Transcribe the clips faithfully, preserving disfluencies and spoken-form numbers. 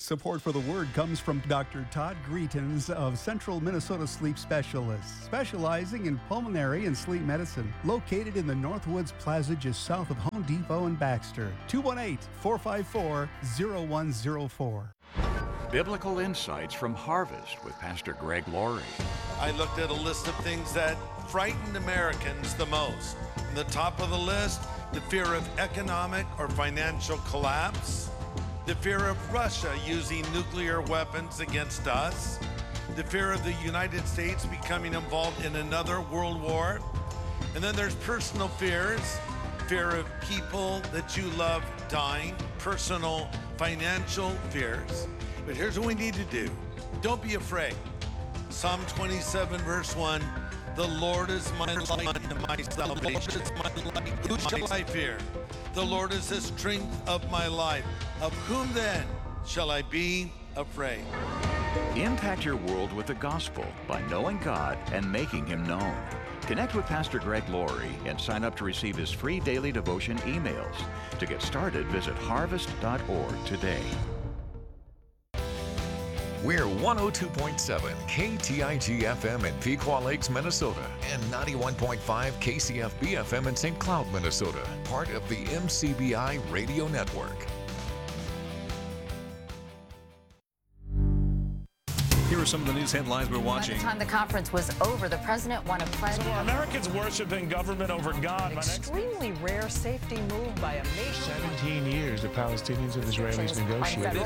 Support for the Word comes from Doctor Todd Greetens of Central Minnesota Sleep Specialists, specializing in pulmonary and sleep medicine. Located in the Northwoods Plaza just south of Home Depot and Baxter. two one eight, four five four, zero one zero four. Biblical Insights from Harvest with Pastor Greg Laurie. I looked at a list of things that frightened Americans the most. On the top of the list, the fear of economic or financial collapse, the fear of Russia using nuclear weapons against us, the fear of the United States becoming involved in another world war, and then there's personal fears, fear of people that you love dying, personal financial fears. But here's what we need to do. Don't be afraid. Psalm twenty-seven, verse one, the Lord is my light and my salvation. Who shall I fear? The Lord is the strength of my life. Of whom then shall I be afraid? Impact your world with the gospel by knowing God and making Him known. Connect with Pastor Greg Laurie and sign up to receive his free daily devotion emails. To get started, visit harvest dot org today. We're one oh two point seven K T I G F M in Pequot Lakes, Minnesota, and ninety-one point five K C F B F M in Saint Cloud, Minnesota, part of the M C B I Radio Network. Here are some of the news headlines we're watching. By the time the conference was over, the president won a pledge. So Americans worshiping government over God. An extremely rare safety move by a nation. seventeen years the Palestinians and Israelis negotiated.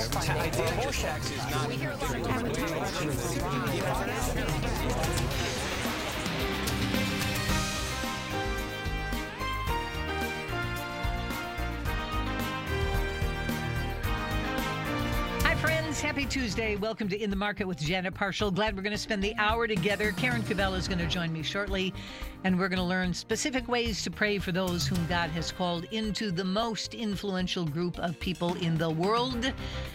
Friends, happy Tuesday. Welcome to In the Market with Janet Parshall. Glad we're going to spend the hour together. Karen Cabela is going to join me shortly, and we're going to learn specific ways to pray for those whom God has called into the most influential group of people in the world.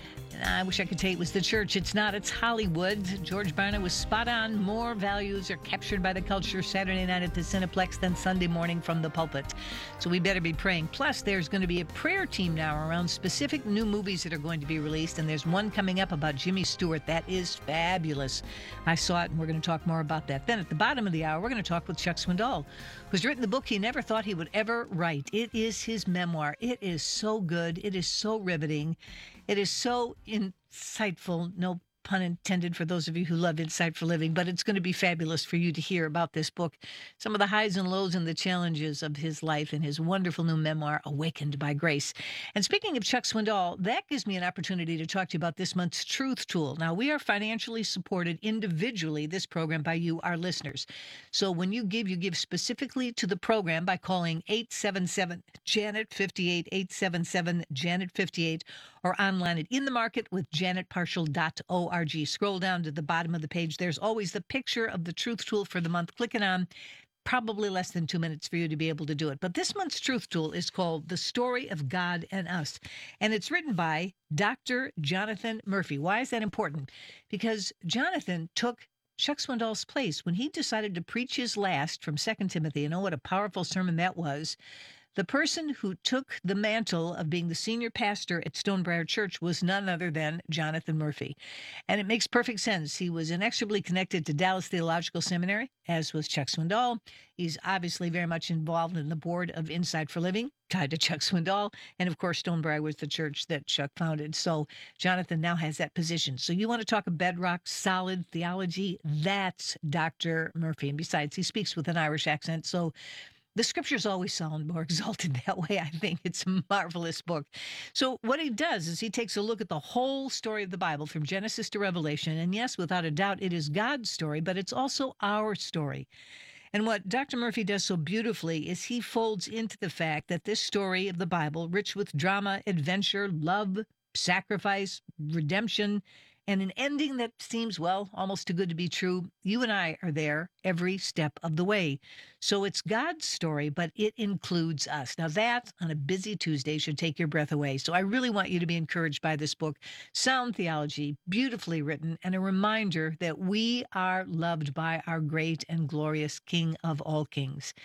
I wish I could say it was the church. It's not. It's Hollywood. George Barna was spot on. More values are captured by the culture Saturday night at the Cineplex than Sunday morning from the pulpit. So we better be praying. Plus, there's going to be a prayer team now around specific new movies that are going to be released. And there's one coming up about Jimmy Stewart. That is fabulous. I saw it, and we're going to talk more about that. Then at the bottom of the hour, we're going to talk with Chuck Swindoll, who's written the book he never thought he would ever write. It is his memoir. It is so good. It is so riveting. It is so insightful, no pun intended for those of you who love insightful living, but it's going to be fabulous for you to hear about this book, some of the highs and lows and the challenges of his life and his wonderful new memoir, Awakened by Grace. And speaking of Chuck Swindoll, that gives me an opportunity to talk to you about this month's Truth Tool. Now, we are financially supported individually, this program, by you, our listeners. So when you give, you give specifically to the program by calling eight seven seven, Janet fifty-eight, eight seven seven, Janet fifty-eight, or online at in the market with janet parshall dot org. Scroll down to the bottom of the page. There's always the picture of the Truth Tool for the month. Click it on. Probably less than two minutes for you to be able to do it. But this month's Truth Tool is called The Story of God and Us. And it's written by Doctor Jonathan Murphy. Why is that important? Because Jonathan took Chuck Swindoll's place when he decided to preach his last from Second Timothy. And oh, what a powerful sermon that was. The person who took the mantle of being the senior pastor at Stonebriar Church was none other than Jonathan Murphy. And it makes perfect sense. He was inexorably connected to Dallas Theological Seminary, as was Chuck Swindoll. He's obviously very much involved in the board of Insight for Living, tied to Chuck Swindoll. And of course, Stonebriar was the church that Chuck founded. So Jonathan now has that position. So you want to talk a bedrock, solid theology? That's Doctor Murphy. And besides, he speaks with an Irish accent. So the scriptures always sound more exalted that way. I think it's a marvelous book. So what he does is he takes a look at the whole story of the Bible from Genesis to Revelation. And yes, without a doubt, it is God's story, but it's also our story. And what Doctor Murphy does so beautifully is he folds into the fact that this story of the Bible, rich with drama, adventure, love, sacrifice, redemption, and an ending that seems, well, almost too good to be true, you and I are there every step of the way. So it's God's story, but it includes us. Now that, on a busy Tuesday, should take your breath away. So I really want you to be encouraged by this book. Sound theology, beautifully written, and a reminder that we are loved by our great and glorious King of all kings.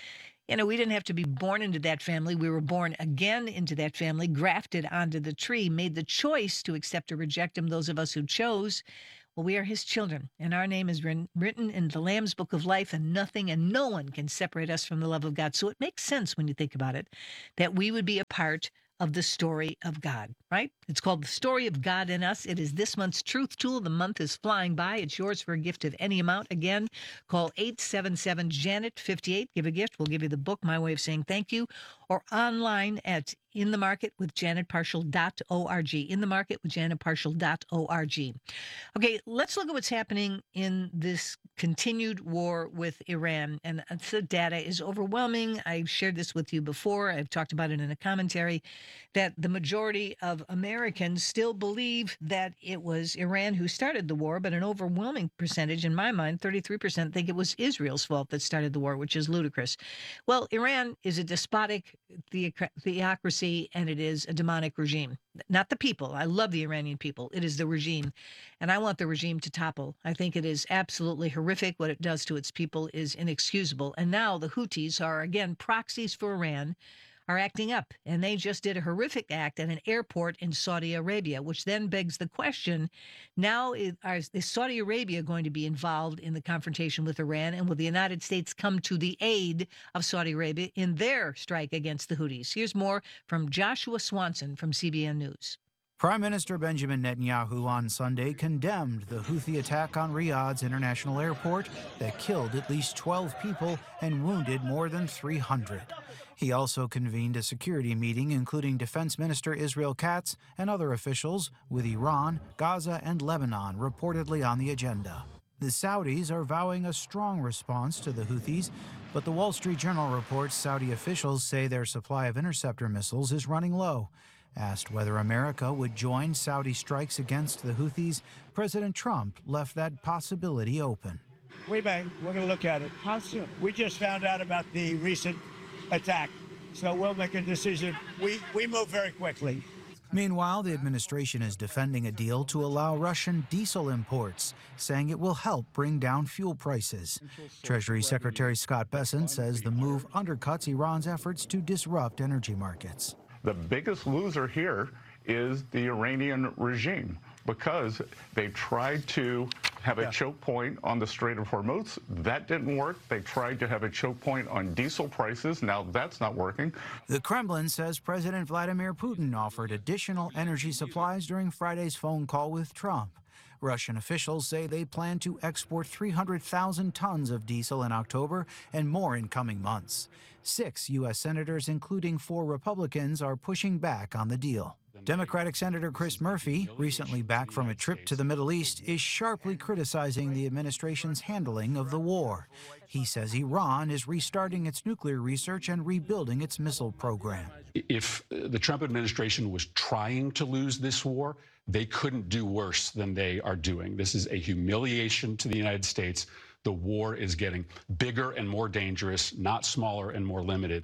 You know, we didn't have to be born into that family. We were born again into that family, grafted onto the tree, made the choice to accept or reject him. Those of us who chose, well, we are his children, and our name is written, written in the Lamb's Book of Life, and nothing and no one can separate us from the love of God. So it makes sense when you think about it that we would be a part of the story of God, right? It's called The Story of God in Us. It is this month's Truth Tool. The month is flying by. It's yours for a gift of any amount. Again, call eight seven seven Janet fifty-eight. Give a gift. We'll give you the book, My Way of Saying Thank You, or online at in the market with janet partial dot org. In the market with janet partial dot org. Okay, let's look at what's happening in this continued war with Iran. And the data is overwhelming. I've shared this with you before. I've talked about it in a commentary that the majority of Americans still believe that it was Iran who started the war, but an overwhelming percentage, in my mind, thirty-three percent, think it was Israel's fault that started the war, which is ludicrous. Well, Iran is a despotic theoc- theocracy, and it is a demonic regime. Not the people. I love the Iranian people. It is the regime, and I want the regime to topple. I think it is absolutely horrific. What it does to its people is inexcusable. And now the Houthis are, again, proxies for Iran, are acting up, and they just did a horrific act at an airport in Saudi Arabia, which then begs the question, now is, is Saudi Arabia going to be involved in the confrontation with Iran, and will the United States come to the aid of Saudi Arabia in their strike against the Houthis? Here's more from Joshua Swanson from C B N News. Prime Minister Benjamin Netanyahu on Sunday condemned the Houthi attack on Riyadh's international airport that killed at least twelve people and wounded more than three hundred. He also convened a security meeting including Defense Minister Israel Katz and other officials, with Iran, Gaza, and Lebanon reportedly on the agenda. The Saudis are vowing a strong response to the Houthis, but the Wall Street Journal reports Saudi officials say their supply of interceptor missiles is running low. Asked whether America would join Saudi strikes against the Houthis, President Trump left that possibility open. We may. We're going to look at it. How soon? We just found out about the recent attack, so we'll make a decision. We, we move very quickly. Meanwhile, the administration is defending a deal to allow Russian diesel imports, saying it will help bring down fuel prices. Treasury Secretary Scott Bessent says the move undercuts Iran's efforts to disrupt energy markets. The biggest loser here is the Iranian regime, because they tried to have a yeah. choke point on the Strait of Hormuz. That didn't work. They tried to have a choke point on diesel prices. Now that's not working. The Kremlin says President Vladimir Putin offered additional energy supplies during Friday's phone call with Trump. Russian officials say they plan to export three hundred thousand tons of diesel in October and more in coming months. Six U S senators, including four Republicans, are pushing back on the deal. Democratic Senator Chris Murphy, recently back from a trip to the Middle East, is sharply criticizing the administration's handling of the war. He says Iran is restarting its nuclear research and rebuilding its missile program. If the Trump administration was trying to lose this war, they couldn't do worse than they are doing. This is a humiliation to the United States. The war is getting bigger and more dangerous, not smaller and more limited.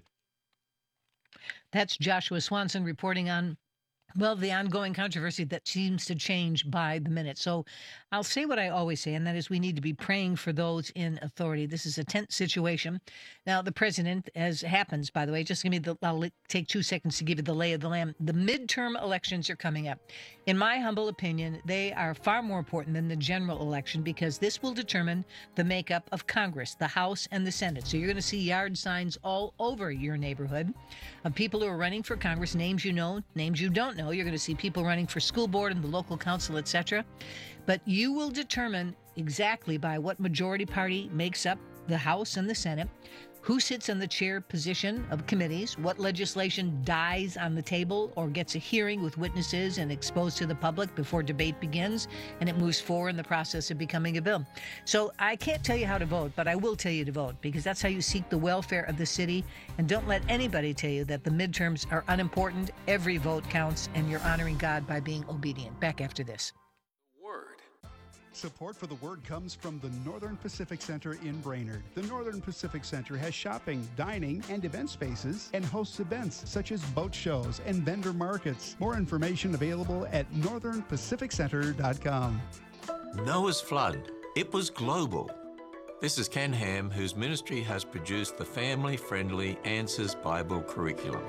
That's Joshua Swanson reporting on, well, the ongoing controversy that seems to change by the minute. So I'll say what I always say, and that is we need to be praying for those in authority. This is a tense situation. Now, the president, as happens, by the way, just give me the, I'll take two seconds to give you the lay of the land. The midterm elections are coming up. In my humble opinion, they are far more important than the general election, because this will determine the makeup of Congress, the House, and the Senate. So you're going to see yard signs all over your neighborhood of people who are running for Congress, names you know, names you don't know. You're going to see people running for school board and the local council, et cetera. But you will determine exactly by what majority party makes up the House and the Senate, who sits in the chair position of committees, what legislation dies on the table or gets a hearing with witnesses and exposed to the public before debate begins, and it moves forward in the process of becoming a bill. So I can't tell you how to vote, but I will tell you to vote, because that's how you seek the welfare of the city. And don't let anybody tell you that the midterms are unimportant. Every vote counts, and you're honoring God by being obedient. Back after this. Support for the Word comes from the Northern Pacific Center in Brainerd. The Northern Pacific Center has shopping, dining, and event spaces, and hosts events such as boat shows and vendor markets. More information available at northern pacific center dot com. Noah's flood. It was global. This is Ken Ham, whose ministry has produced the family-friendly Answers Bible curriculum.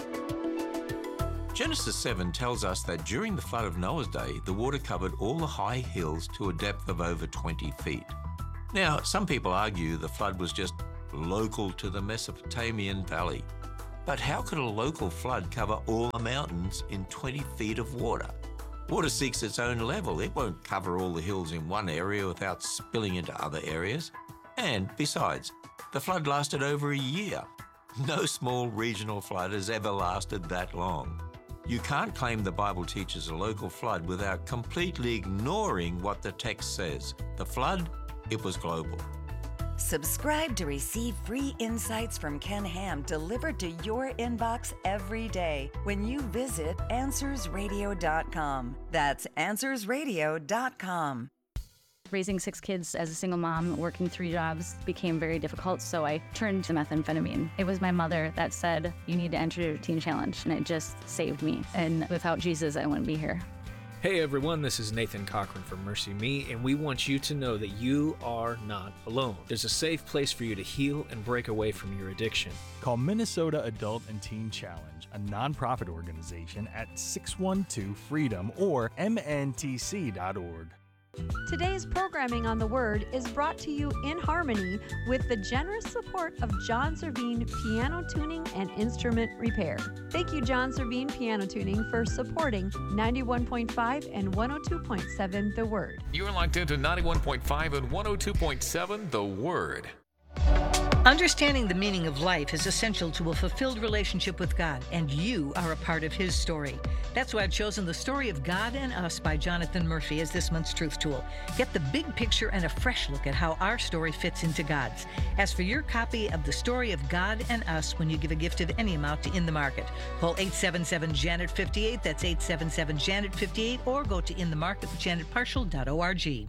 Genesis seven tells us that during the flood of Noah's day, the water covered all the high hills to a depth of over twenty feet. Now, some people argue the flood was just local to the Mesopotamian valley. But how could a local flood cover all the mountains in twenty feet of water? Water seeks its own level. It won't cover all the hills in one area without spilling into other areas. And besides, the flood lasted over a year. No small regional flood has ever lasted that long. You can't claim the Bible teaches a local flood without completely ignoring what the text says. The flood, it was global. Subscribe to receive free insights from Ken Ham delivered to your inbox every day when you visit answers radio dot com. That's answers radio dot com. Raising six kids as a single mom, working three jobs became very difficult, so I turned to methamphetamine. It was my mother that said, you need to enter the Teen Challenge, and it just saved me. And without Jesus, I wouldn't be here. Hey everyone, this is Nathan Cochran from Mercy Me, and we want you to know that you are not alone. There's a safe place for you to heal and break away from your addiction. Call Minnesota Adult and Teen Challenge, a nonprofit organization, at six one two freedom or m n t c dot org. Today's programming on The Word is brought to you in harmony with the generous support of John Servine Piano Tuning and Instrument Repair. Thank you, John Servine Piano Tuning, for supporting ninety-one point five and one oh two point seven The Word. You're locked into ninety-one point five and one oh two point seven The Word. Understanding the meaning of life is essential to a fulfilled relationship with God, and you are a part of His story. That's why I've chosen The Story of God and Us by Jonathan Murphy as this month's Truth Tool. Get the big picture and a fresh look at how our story fits into God's. Ask for your copy of The Story of God and Us when you give a gift of any amount to In the Market. Call eight seven seven, Janet fifty-eight, that's eight seven seven, Janet fifty-eight, or go to in the market with janet parshall dot org.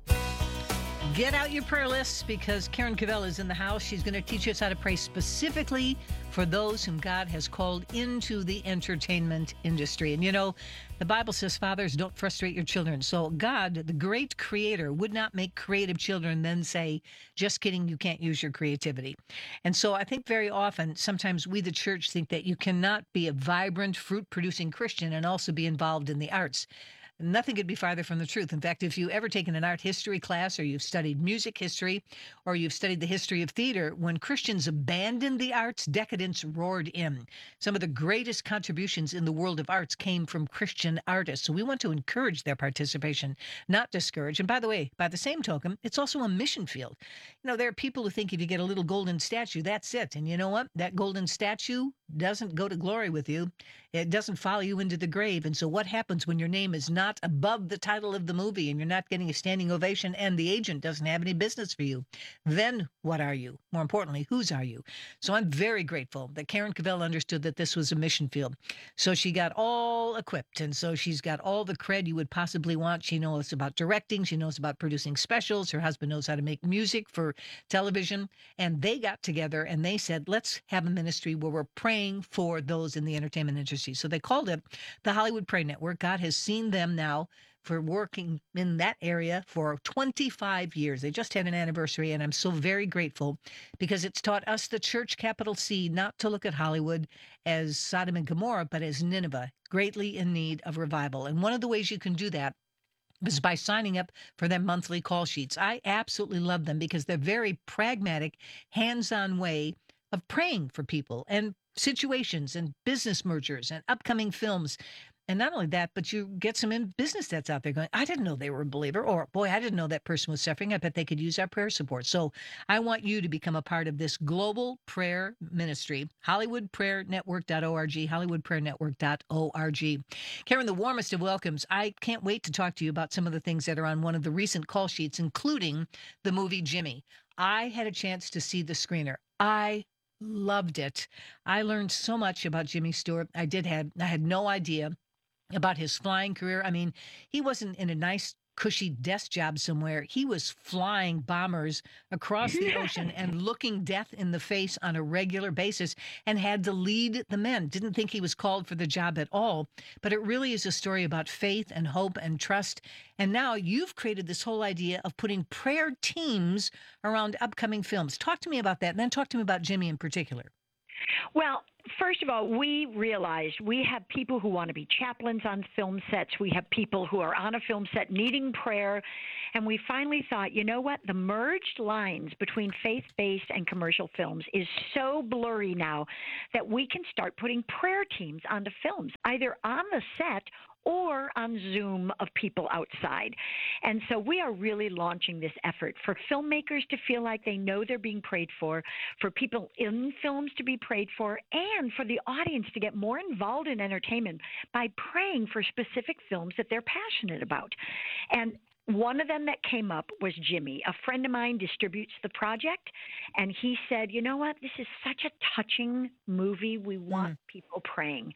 Get out your prayer lists because Karen Cavell is in the house. She's going to teach us how to pray specifically for those whom God has called into the entertainment industry. And you know, the Bible says, fathers, don't frustrate your children. So God, the great creator, would not make creative children and then say, just kidding, you can't use your creativity. And so I think very often, sometimes we, the church, think that you cannot be a vibrant, fruit-producing Christian and also be involved in the arts. Nothing could be farther from the truth. In fact, if you've ever taken an art history class, or you've studied music history, or you've studied the history of theater, when Christians abandoned the arts, decadence roared in. Some of the greatest contributions in the world of arts came from Christian artists. So we want to encourage their participation, not discourage. And by the way, by the same token, it's also a mission field. You know, there are people who think if you get a little golden statue, that's it. And you know what? That golden statue doesn't go to glory with you. It doesn't follow you into the grave. And so what happens when your name is not above the title of the movie and you're not getting a standing ovation and the agent doesn't have any business for you? Then what are you? More importantly, whose are you? So I'm very grateful that Karen Cavell understood that this was a mission field. So she got all equipped. And so she's got all the cred you would possibly want. She knows about directing. She knows about producing specials. Her husband knows how to make music for television. And they got together and they said, let's have a ministry where we're praying for those in the entertainment industry. So they called it the Hollywood Prayer Network. God has seen them now for working in that area for twenty-five years. They just had an anniversary, and I'm so very grateful because it's taught us, the church, capital C, not to look at Hollywood as Sodom and Gomorrah, but as Nineveh, greatly in need of revival. And one of the ways you can do that is by signing up for their monthly call sheets. I absolutely love them because they're very pragmatic, hands-on way of praying for people and situations and business mergers and upcoming films. And not only that, but you get some in business that's out there going, I didn't know they were a believer, or boy, I didn't know that person was suffering. I bet they could use our prayer support. So I want you to become a part of this global prayer ministry, hollywood prayer network dot org, hollywood prayer network dot org. Karen, the warmest of welcomes. I can't wait to talk to you about some of the things that are on one of the recent call sheets, including the movie Jimmy. I had a chance to see the screener. I loved it. I learned so much about Jimmy Stewart. I did have, I had no idea about his flying career. I mean, he wasn't in a nice cushy desk job somewhere. He was flying bombers across the ocean and looking death in the face on a regular basis and had to lead the men. Didn't think he was called for the job at all. But it really is a story about faith and hope and trust. And now you've created this whole idea of putting prayer teams around upcoming films. Talk to me about that, and then talk to me about Jimmy in particular. Well, first of all, we realized we have people who want to be chaplains on film sets. We have people who are on a film set needing prayer. And we finally thought, you know what? The merged lines between faith-based and commercial films is so blurry now that we can start putting prayer teams onto films, either on the set or on Zoom of people outside. And so we are really launching this effort for filmmakers to feel like they know they're being prayed for, for people in films to be prayed for, and for the audience to get more involved in entertainment by praying for specific films that they're passionate about. And one of them that came up was Jimmy. A friend of mine distributes the project, and he said, you know what, this is such a touching movie. We want mm. people praying.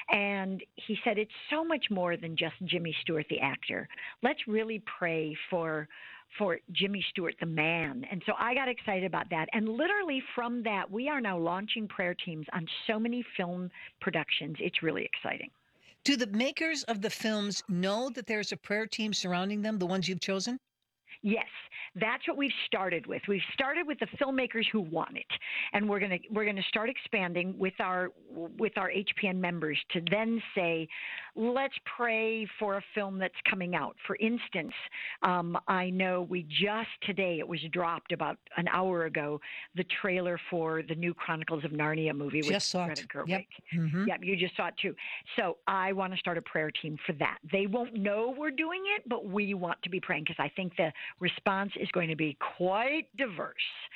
And he said, it's so much more than just Jimmy Stewart, the actor. Let's really pray for for Jimmy Stewart, the man. And so I got excited about that. And literally from that, we are now launching prayer teams on so many film productions. It's really exciting. Do the makers of the films know that there's a prayer team surrounding them, the ones you've chosen? Yes, that's what we've started with. We've started with the filmmakers who want it, and we're gonna we're gonna start expanding with our with our H P N members to then say, let's pray for a film that's coming out. For instance, um, I know we just today it was dropped about an hour ago, the trailer for the new Chronicles of Narnia movie. Just with saw Greta it. Gerwig. Yep. Mm-hmm. Yep, you just saw it too. So I want to start a prayer team for that. They won't know we're doing it, but we want to be praying because I think the response is going to be quite diverse.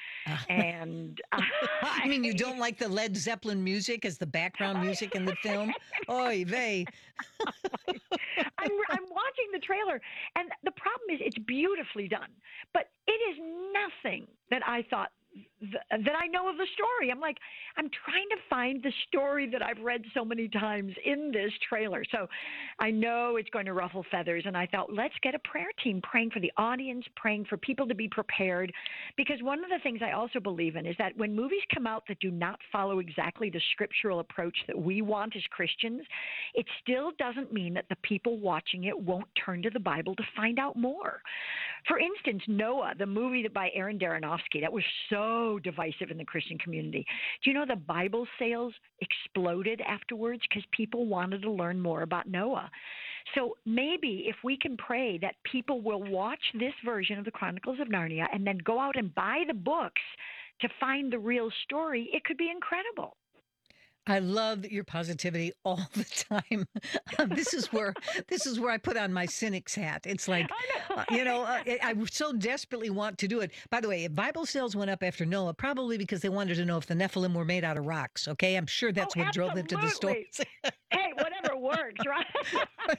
And I mean, you don't like the Led Zeppelin music as the background music in the film? Oy vey. I'm, I'm watching the trailer, and the problem is it's beautifully done, but it is nothing that I thought th- that I know of the story. I'm like, I'm trying to find the story that I've read so many times in this trailer. So I know it's going to ruffle feathers, and I thought, let's get a prayer team praying for the audience, praying for people to be prepared, because one of the things I also believe in is that when movies come out that do not follow exactly the scriptural approach that we want as Christians, it still doesn't mean that the people watching it won't turn to the Bible to find out more. For instance, Noah, the movie by Aaron Aronofsky, that was so divisive in the Christian community. Do you know the Bible sales exploded afterwards because people wanted to learn more about Noah? So maybe if we can pray that people will watch this version of the Chronicles of Narnia and then go out and buy the books to find the real story, it could be incredible. I love your positivity all the time. Um, this is where this is where I put on my cynic's hat. It's like, know. uh, you know, uh, I so desperately want to do it. By the way, Bible sales went up after Noah, probably because they wanted to know if the Nephilim were made out of rocks. Okay, I'm sure that's oh, what absolutely. drove them to the stories. Hey, whatever works, right?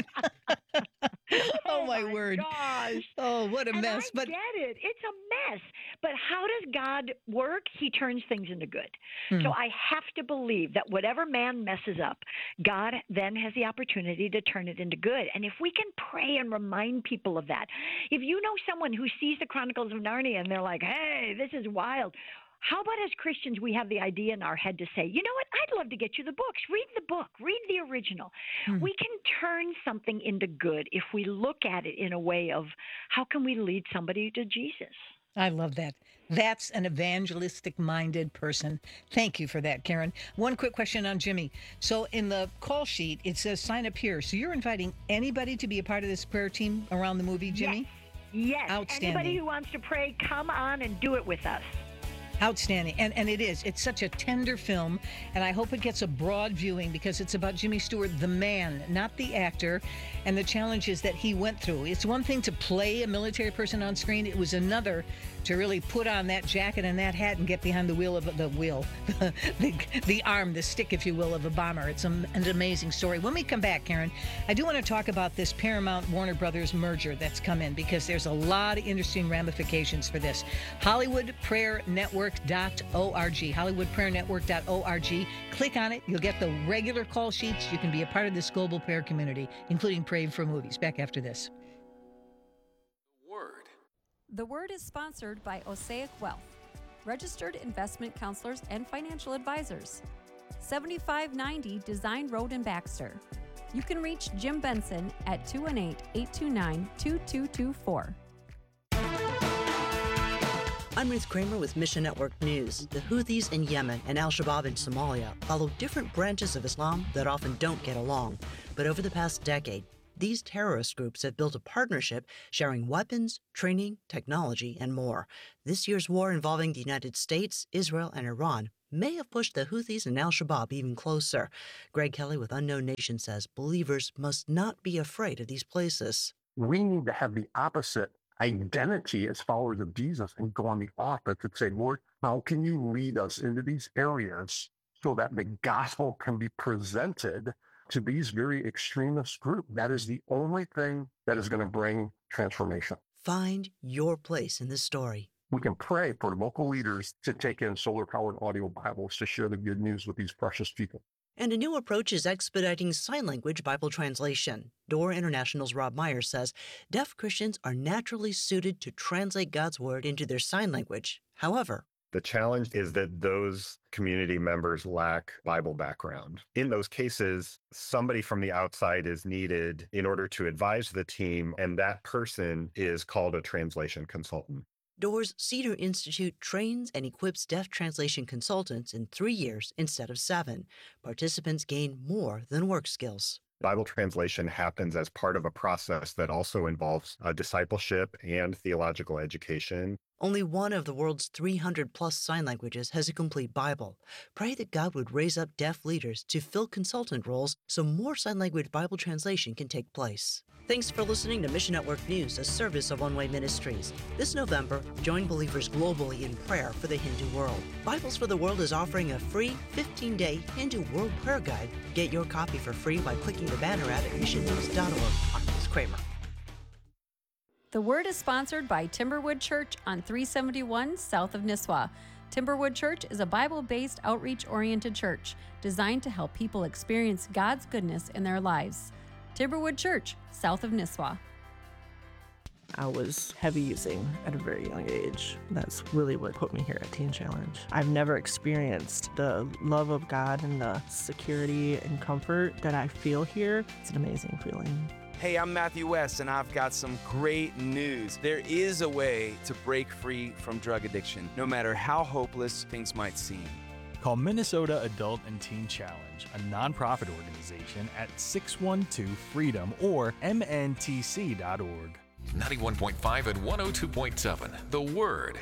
right. Oh, my, my word! Gosh. Oh, what a and mess! I but get it. It's a mess. But how does God work? He turns things into good. Hmm. So I have to believe that whatever man messes up, God then has the opportunity to turn it into good. And if we can pray and remind people of that, if you know someone who sees the Chronicles of Narnia and they're like, "Hey, this is wild." How about as Christians, we have the idea in our head to say, you know what, I'd love to get you the books. Read the book. Read the original. Hmm. We can turn something into good if we look at it in a way of how can we lead somebody to Jesus? I love that. That's an evangelistic-minded person. Thank you for that, Karen. One quick question on Jimmy. So in the call sheet, it says sign up here. So you're inviting anybody to be a part of this prayer team around the movie, Jimmy? Yes. Yes. Outstanding. Anybody who wants to pray, come on and do it with us. Outstanding. And and it is. It's such a tender film, and I hope it gets a broad viewing because it's about Jimmy Stewart, the man, not the actor, and the challenges that he went through. It's one thing to play a military person on screen. It was another to really put on that jacket and that hat and get behind the wheel of the wheel, the, the arm, the stick, if you will, of a bomber. It's a, an amazing story. When we come back, Karen, I do want to talk about this Paramount-Warner Brothers merger that's come in because there's a lot of interesting ramifications for this. Hollywood Prayer Network dot org, Hollywood Prayer Network dot org. Click on it. You'll get the regular call sheets. You can be a part of this global prayer community, including Praying for Movies. Back after this. The Word is sponsored by Osaic Wealth, registered investment counselors and financial advisors. seventy-five ninety Design Road in Baxter. You can reach Jim Benson at two one eight, eight two nine, two two two four. I'm Ruth Kramer with Mission Network News. The Houthis in Yemen and Al-Shabaab in Somalia follow different branches of Islam that often don't get along. But over the past decade, these terrorist groups have built a partnership sharing weapons, training, technology, and more. This year's war involving the United States, Israel, and Iran may have pushed the Houthis and Al-Shabaab even closer. Greg Kelly with Unknown Nation says believers must not be afraid of these places. We need to have the opposite identity as followers of Jesus and go on the offense and say, Lord, how can you lead us into these areas so that the gospel can be presented to these very extremist groups? That is the only thing that is going to bring transformation. Find your place in this story. We can pray for local leaders to take in solar-powered audio Bibles to share the good news with these precious people. And a new approach is expediting sign language Bible translation. Door International's Rob Meyer says deaf Christians are naturally suited to translate God's word into their sign language. However, the challenge is that those community members lack Bible background. In those cases, somebody from the outside is needed in order to advise the team, and that person is called a translation consultant. Door's Cedar Institute trains and equips deaf translation consultants in three years instead of seven. Participants gain more than work skills. Bible translation happens as part of a process that also involves uh, discipleship and theological education. Only one of the world's three hundred plus sign languages has a complete Bible. Pray that God would raise up deaf leaders to fill consultant roles so more sign language Bible translation can take place. Thanks for listening to Mission Network News, a service of One Way Ministries. This November, join believers globally in prayer for the Hindu world. Bibles for the World is offering a free fifteen-day Hindu World Prayer Guide. Get your copy for free by clicking the banner ad at mission news dot org. I'm Miz Kramer. The Word is sponsored by Timberwood Church on three seventy-one south of Nisswa. Timberwood Church is a Bible-based, outreach-oriented church designed to help people experience God's goodness in their lives. Timberwood Church, south of Nisswa. I was heavy using at a very young age. That's really what put me here at Teen Challenge. I've never experienced the love of God and the security and comfort that I feel here. It's an amazing feeling. Hey, I'm Matthew West, and I've got some great news. There is a way to break free from drug addiction, no matter how hopeless things might seem. Call Minnesota Adult and Teen Challenge, a nonprofit organization, at six one two freedom or M N T C dot org. ninety-one point five and one oh two point seven, The Word.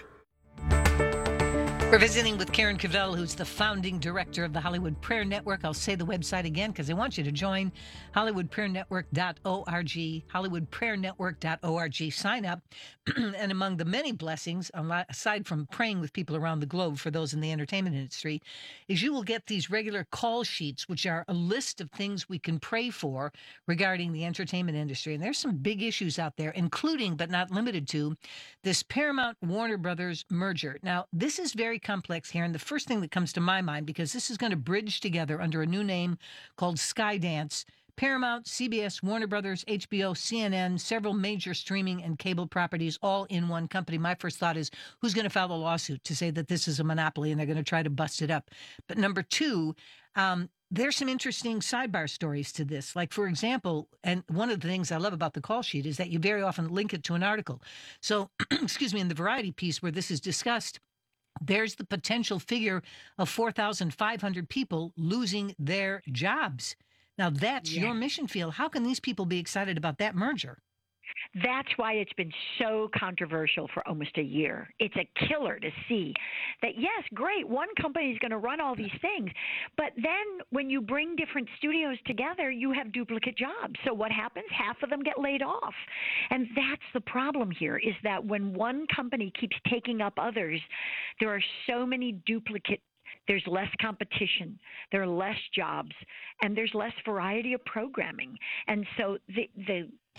We're visiting with Karen Cavell, who's the founding director of the Hollywood Prayer Network. I'll say the website again because I want you to join hollywood prayer network dot org, hollywood prayer network dot org. Sign up. And among the many blessings, aside from praying with people around the globe for those in the entertainment industry, is you will get these regular call sheets, which are a list of things we can pray for regarding the entertainment industry. And there's some big issues out there, including, but not limited to, this Paramount-Warner Brothers merger. Now, this is very complex here, and the first thing that comes to my mind, because this is going to bridge together under a new name called Skydance, Paramount, C B S, Warner Brothers, H B O, C N N, several major streaming and cable properties all in one company. My first thought is, who's going to file a lawsuit to say that this is a monopoly and they're going to try to bust it up? But number two, um, there's some interesting sidebar stories to this. Like, for example, and one of the things I love about the call sheet is that you very often link it to an article. So, excuse me, in the Variety piece where this is discussed, there's the potential figure of four thousand five hundred people losing their jobs. Now, that's yeah. your mission field. How can these people be excited about that merger? That's why it's been so controversial for almost a year. It's a killer to see that, yes, great, one company is going to run all these things. But then when you bring different studios together, you have duplicate jobs. So what happens? Half of them get laid off. And that's the problem here, is that when one company keeps taking up others, there are so many duplicate. There's less competition, there are less jobs, and there's less variety of programming. And so the the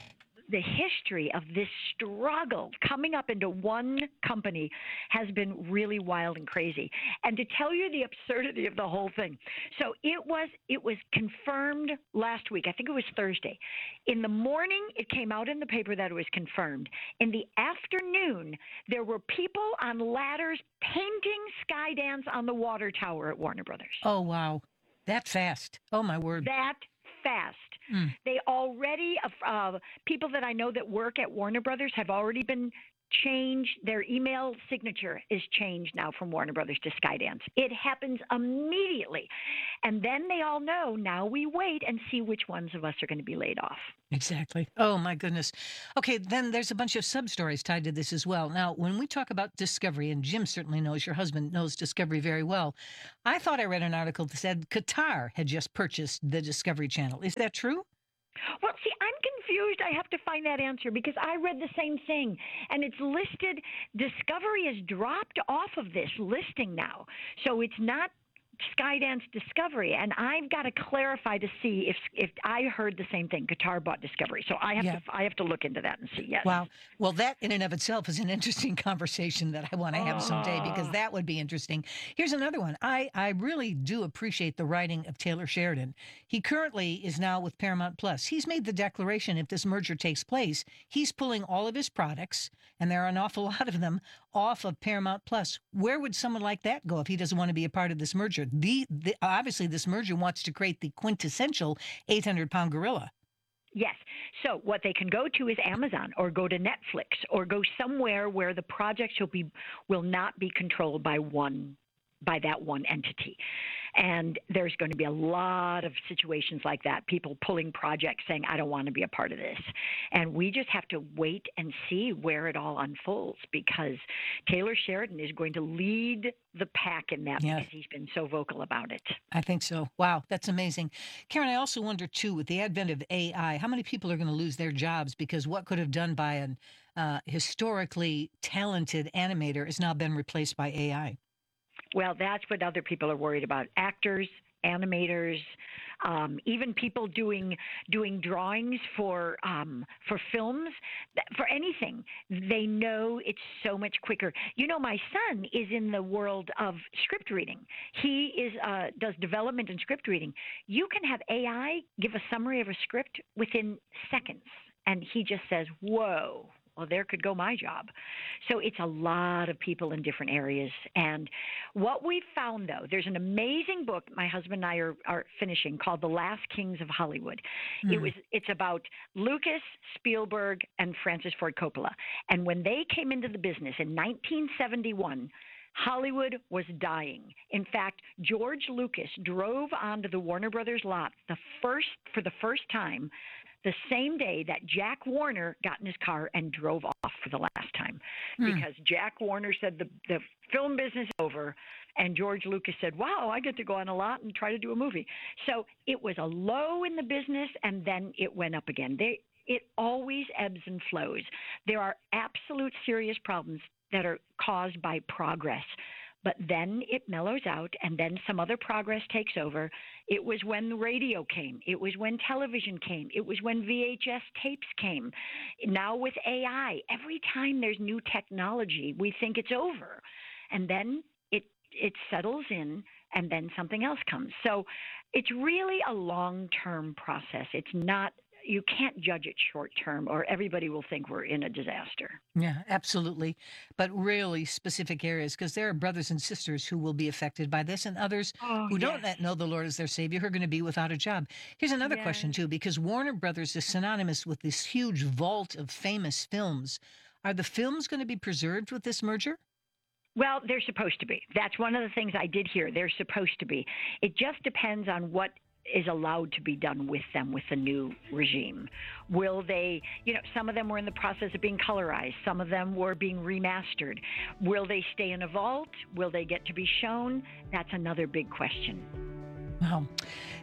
the history of this struggle coming up into one company has been really wild and crazy. And to tell you the absurdity of the whole thing, so it was it was confirmed last week. I think it was Thursday. In the morning, it came out in the paper that it was confirmed. In the afternoon, there were people on ladders painting Skydance on the water tower at Warner Brothers. Oh, wow. That fast. Oh, my word. That fast. Mm. They already, uh, people that I know that work at Warner Brothers have already been changed. Their email signature is changed now from Warner Brothers to Skydance. It happens immediately. And then they all know, now we wait and see which ones of us are going to be laid off. Exactly. Oh, my goodness. Okay, then there's a bunch of sub-stories tied to this as well. Now, when we talk about Discovery, and Jim certainly knows, your husband knows Discovery very well, I thought I read an article that said Qatar had just purchased the Discovery Channel. Is that true? Well, see, I'm confused. I have to find that answer because I read the same thing. And it's listed, Discovery is dropped off of this listing now. So it's not Skydance Discovery, and I've got to clarify to see if if I heard the same thing. Qatar bought Discovery, so I have Yeah. to I have to look into that and see. Yes. Wow. Well, that in and of itself is an interesting conversation that I want to have someday because Oh. that would be interesting. Here's another one. I, I really do appreciate the writing of Taylor Sheridan. He currently is now with Paramount Plus. He's made the declaration if this merger takes place, he's pulling all of his products, and there are an awful lot of them, off of Paramount Plus. Where would someone like that go if he doesn't want to be a part of this merger? The, the obviously, this merger wants to create the quintessential eight hundred pound gorilla. Yes. So what they can go to is Amazon or go to Netflix or go somewhere where the projects will be will not be controlled by one by that one entity. And there's going to be a lot of situations like that, people pulling projects saying, I don't want to be a part of this. And we just have to wait and see where it all unfolds because Taylor Sheridan is going to lead the pack in that Yeah. because he's been so vocal about it. I think so. Wow, that's amazing. Karen, I also wonder, too, with the advent of A I, how many people are going to lose their jobs because what could have done by an uh, historically talented animator has now been replaced by A I? Well, that's what other people are worried about. Actors, animators, um, even people doing doing drawings for um, for films, for anything. They know it's so much quicker. You know, my son is in the world of script reading. He is uh, does development in script reading. You can have A I give a summary of a script within seconds, and he just says, "Whoa." Well, there could go my job. So it's a lot of people in different areas. And what we found, though, there's an amazing book my husband and I are, are finishing called The Last Kings of Hollywood. Hmm. It was it's about Lucas, Spielberg, and Francis Ford Coppola. And when they came into the business in nineteen seventy-one, Hollywood was dying. In fact, George Lucas drove onto the Warner Brothers lot the first for the first time the same day that Jack Warner got in his car and drove off for the last time. Hmm. Because Jack Warner said the, the film business is over, and George Lucas said, wow, I get to go on a lot and try to do a movie. So it was a low in the business, and then it went up again. They, it always ebbs and flows. There are absolute serious problems that are caused by progress. But then it mellows out, and then some other progress takes over. It was when the radio came. It was when television came. It was when V H S tapes came. Now with A I, every time there's new technology, we think it's over. And then it it settles in, and then something else comes. So it's really a long-term process. It's not you can't judge it short term or everybody will think we're in a disaster. Yeah, absolutely. But really specific areas, because there are brothers and sisters who will be affected by this and others Oh, who don't yes. know the Lord as their Savior who are going to be without a job. Here's another question, too, because Warner Brothers is synonymous with this huge vault of famous films. Are the films going to be preserved with this merger? Well, they're supposed to be. That's one of the things I did hear. They're supposed to be. It just depends on what is allowed to be done with them with the new regime. Will they, you know, some of them were in the process of being colorized. Some of them were being remastered. Will they stay in a vault? Will they get to be shown? That's another big question. Wow.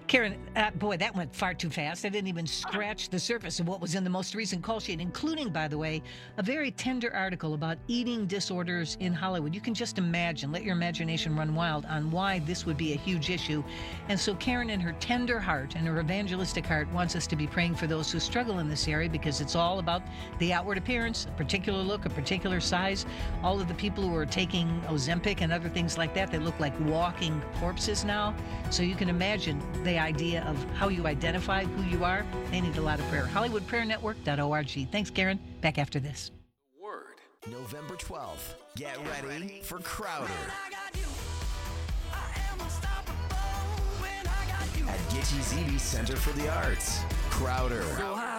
Karen, uh, boy, that went far too fast. I didn't even scratch the surface of what was in the most recent call sheet, including, by the way, a very tender article about eating disorders in Hollywood. You can just imagine, let your imagination run wild on why this would be a huge issue. And so Karen, in her tender heart and her evangelistic heart, wants us to be praying for those who struggle in this area, because it's all about the outward appearance, a particular look, a particular size. All of the people who are taking Ozempic and other things like that, they look like walking corpses now. So you can imagine they idea of how you identify who you are. They need a lot of prayer. Hollywood Prayer Network dot org. Thanks, Karen. Back after this. Word. November twelfth. Get ready for Crowder. At Gitche Zebe Center for the Arts. Crowder.